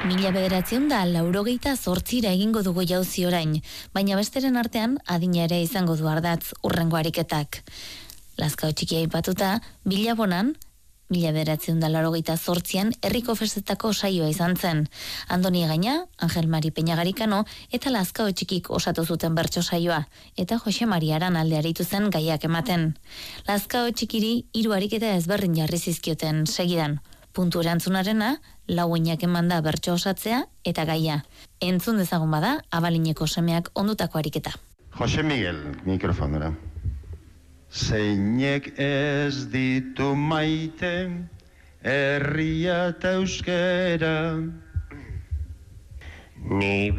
1988 egingo dugu jauzi orain, baina besteren artean adina ere izango du ardatz urrengo ariketak. Lazkao txikia aipatuta, Bilabonan, 1988an herriko festetako saioa izan zen. Andoni Gaina, Angel Mari Peñagarikano eta Lazkao txikik osatu zuten bertso saioa, eta Jose Maria Aranalde aritu zen gaiak ematen. Lazkao txikiri 3 ariketa ezberdin jarri zizkioten segidan. Puntu erantzunarena, lauenak emanda bertso osatzea eta gaia. Entzun dezagun bada, Abalineko semeak ondutako ariketa. Jose Miguel, mikrofonora. Zeinek ez ditu maite, herria eta euskera. Ni